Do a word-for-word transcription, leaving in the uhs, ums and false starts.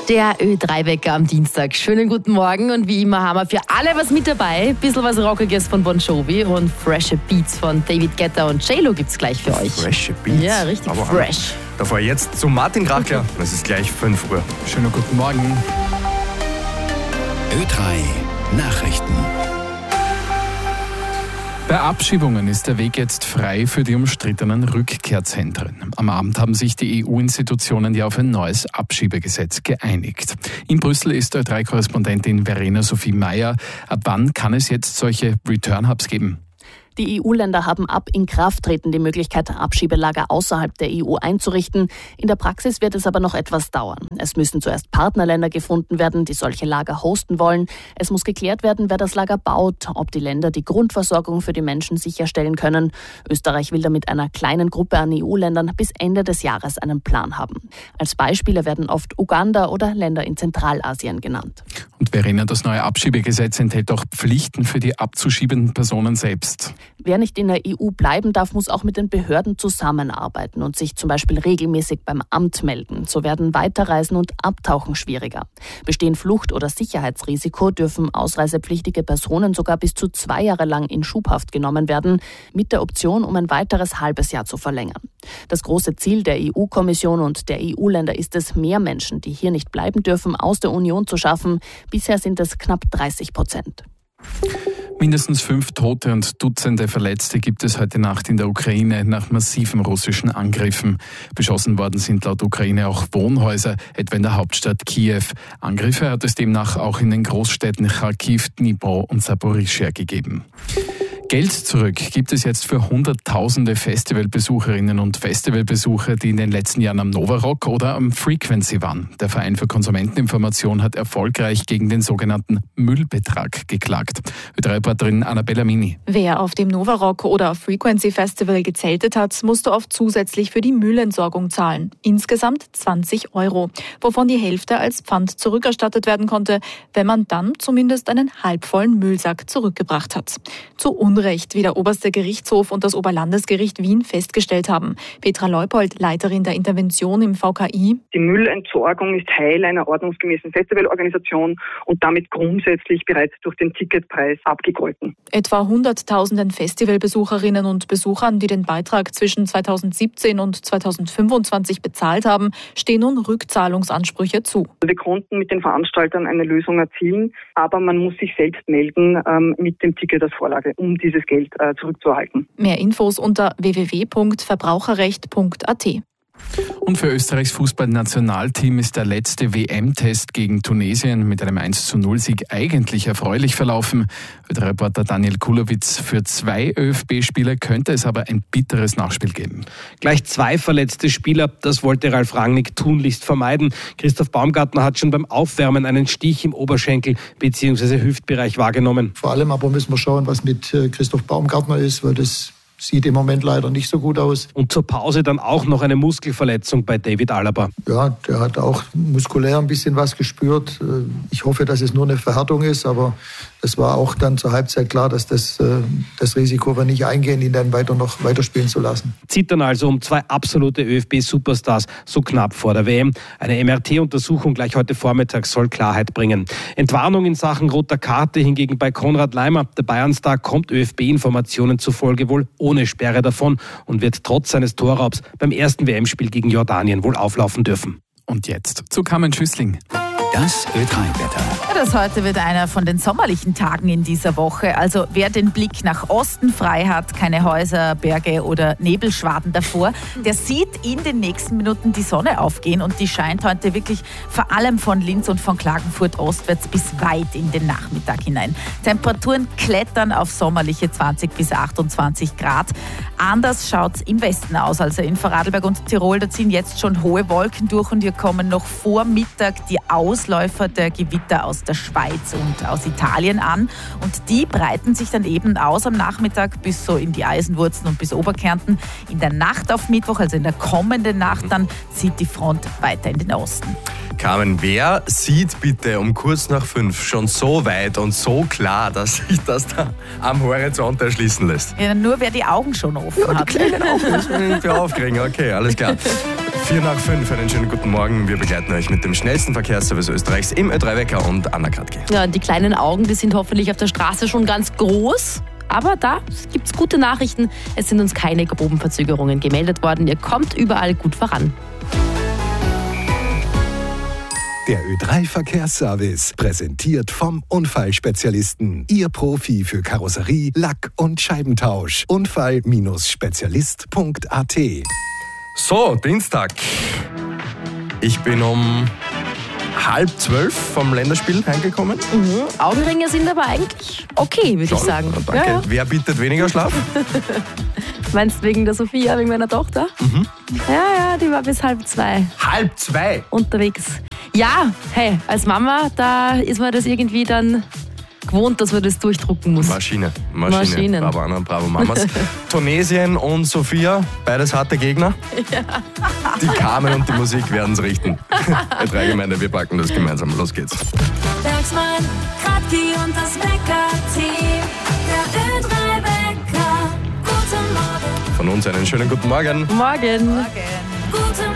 Der Ö drei Wecker am Dienstag. Schönen guten Morgen und wie immer haben wir für alle was mit dabei. Ein bisschen was Rockiges von Bon Jovi und frische Beats von David Guetta und J-Lo gibt's gleich für euch. Frische Beats? Ja, richtig Aber fresh. Davor jetzt zu Martin Krachler. Es ist gleich fünf Uhr. Schönen guten Morgen. Ö drei Nachrichten. Bei Abschiebungen ist der Weg jetzt frei für die umstrittenen Rückkehrzentren. Am Abend haben sich die E U-Institutionen ja auf ein neues Abschiebegesetz geeinigt. In Brüssel ist Ö drei Korrespondentin Verena Sophie Meyer. Ab wann kann es jetzt solche Return-Hubs geben? Die E U-Länder haben ab Inkrafttreten die Möglichkeit, Abschiebelager außerhalb der E U einzurichten. In der Praxis wird es aber noch etwas dauern. Es müssen zuerst Partnerländer gefunden werden, die solche Lager hosten wollen. Es muss geklärt werden, wer das Lager baut, ob die Länder die Grundversorgung für die Menschen sicherstellen können. Österreich will da mit einer kleinen Gruppe an E U-Ländern bis Ende des Jahres einen Plan haben. Als Beispiele werden oft Uganda oder Länder in Zentralasien genannt. Und Verena, das neue Abschiebegesetz enthält auch Pflichten für die abzuschiebenden Personen selbst. Wer nicht in der E U bleiben darf, muss auch mit den Behörden zusammenarbeiten und sich zum Beispiel regelmäßig beim Amt melden. So werden Weiterreisen und Abtauchen schwieriger. Bestehen Flucht- oder Sicherheitsrisiko, dürfen ausreisepflichtige Personen sogar bis zu zwei Jahre lang in Schubhaft genommen werden, mit der Option, um ein weiteres halbes Jahr zu verlängern. Das große Ziel der E U-Kommission und der E U-Länder ist es, mehr Menschen, die hier nicht bleiben dürfen, aus der Union zu schaffen. Bisher sind es knapp dreißig Prozent. Mindestens fünf Tote und Dutzende Verletzte gibt es heute Nacht in der Ukraine nach massiven russischen Angriffen. Beschossen worden sind laut Ukraine auch Wohnhäuser, etwa in der Hauptstadt Kiew. Angriffe hat es demnach auch in den Großstädten Charkiw, Dnipro und Saporischschja gegeben. Geld zurück gibt es jetzt für hunderttausende Festivalbesucherinnen und Festivalbesucher, die in den letzten Jahren am Novarock oder am Frequency waren. Der Verein für Konsumenteninformation hat erfolgreich gegen den sogenannten Müllbetrag geklagt. Ö drei Reporterin Annabella Mini. Wer auf dem Novarock oder Frequency Festival gezeltet hat, musste oft zusätzlich für die Müllentsorgung zahlen. Insgesamt zwanzig Euro, wovon die Hälfte als Pfand zurückerstattet werden konnte, wenn man dann zumindest einen halbvollen Müllsack zurückgebracht hat. Zu Unrecht, wie der Oberste Gerichtshof und das Oberlandesgericht Wien festgestellt haben. Petra Leupold, Leiterin der Intervention im V K I. Die Müllentsorgung ist Teil einer ordnungsgemäßen Festivalorganisation und damit grundsätzlich bereits durch den Ticketpreis abgegolten. Etwa hunderttausenden Festivalbesucherinnen und Besuchern, die den Beitrag zwischen zweitausendsiebzehn und zweitausendfünfundzwanzig bezahlt haben, stehen nun Rückzahlungsansprüche zu. Wir konnten mit den Veranstaltern eine Lösung erzielen, aber man muss sich selbst melden ähm, mit dem Ticket als Vorlage, um dieses Geld äh, zurückzuerhalten. Mehr Infos unter w w w punkt verbraucherrecht punkt a t. Und für Österreichs Fußballnationalteam ist der letzte W M-Test gegen Tunesien mit einem eins zu null Sieg eigentlich erfreulich verlaufen. Der Reporter Daniel Kulowitz: Für zwei Ö F B-Spieler könnte es aber ein bitteres Nachspiel geben. Gleich zwei verletzte Spieler, das wollte Ralf Rangnick tunlichst vermeiden. Christoph Baumgartner hat schon beim Aufwärmen einen Stich im Oberschenkel bzw. Hüftbereich wahrgenommen. Vor allem aber müssen wir schauen, was mit Christoph Baumgartner ist, weil das sieht im Moment leider nicht so gut aus. Und zur Pause dann auch noch eine Muskelverletzung bei David Alaba. Ja, der hat auch muskulär ein bisschen was gespürt. Ich hoffe, dass es nur eine Verhärtung ist, aber es war auch dann zur Halbzeit klar, dass das, das Risiko wir nicht eingehen, ihn dann weiter noch weiterspielen zu lassen. Zittern also um zwei absolute Ö F B-Superstars so knapp vor der W M. Eine M R T-Untersuchung gleich heute Vormittag soll Klarheit bringen. Entwarnung in Sachen roter Karte hingegen bei Konrad Laimer. Der Bayern-Star kommt Ö F B-Informationen zufolge wohl ohne Sperre davon und wird trotz seines Torraubs beim ersten W M-Spiel gegen Jordanien wohl auflaufen dürfen. Und jetzt zu Carmen Schüssling. Das Ö drei Wetter. Ja, das heute wird einer von den sommerlichen Tagen in dieser Woche. Also wer den Blick nach Osten frei hat, keine Häuser, Berge oder Nebelschwaden davor, der sieht in den nächsten Minuten die Sonne aufgehen und die scheint heute wirklich vor allem von Linz und von Klagenfurt ostwärts bis weit in den Nachmittag hinein. Temperaturen klettern auf sommerliche zwanzig bis achtundzwanzig Grad. Anders schaut es im Westen aus, also in Vorarlberg und Tirol. Da ziehen jetzt schon hohe Wolken durch und hier kommen noch vor Mittag die Ausläufer der Gewitter aus der Schweiz und aus Italien an. Und die breiten sich dann eben aus am Nachmittag bis so in die Eisenwurzen und bis Oberkärnten. In der Nacht auf Mittwoch, also in der kommenden Nacht, dann zieht die Front weiter in den Osten. Carmen, wer sieht bitte um kurz nach fünf schon so weit und so klar, dass sich das da am Horizont erschließen lässt? Ja, nur wer die Augen schon offen ja, hat. Die kleinen Augen müssen wir nicht aufkriegen. Okay, alles klar. Vier nach fünf, einen schönen guten Morgen. Wir begleiten euch mit dem schnellsten Verkehrsservice Österreichs im Ö drei Wecker und Anna Kratke. Ja, die kleinen Augen, die sind hoffentlich auf der Straße schon ganz groß. Aber da gibt es gute Nachrichten. Es sind uns keine groben Verzögerungen gemeldet worden. Ihr kommt überall gut voran. Der Ö drei Verkehrsservice, präsentiert vom Unfallspezialisten. Ihr Profi für Karosserie, Lack- und Scheibentausch. Unfall Spezialist Punkt a t. So, Dienstag. Ich bin um halb zwölf vom Länderspiel heimgekommen. Mhm. Augenringe sind aber eigentlich okay, würde ich sagen. Danke. Ja, ja. Wer bietet weniger Schlaf? Meinst du wegen der Sophia, wegen meiner Tochter? Mhm. Ja, ja, die war bis halb zwei Halb zwei? unterwegs. Ja, hey, als Mama, da ist man das irgendwie dann gewohnt, dass man das durchdrucken muss. Maschine. Maschine. Maschinen. Bravo Anna, bravo Mamas. Tunesien und Sophia, beides harte Gegner. Ja. Die Carmen und die Musik werden es richten. Ö drei Gemeinde, wir packen das gemeinsam. Los geht's. Bergsmann, Kratki und das Wecker-Team. Der Ö drei Wecker. Guten Morgen. Von uns einen schönen guten Morgen. Morgen. Morgen. Guten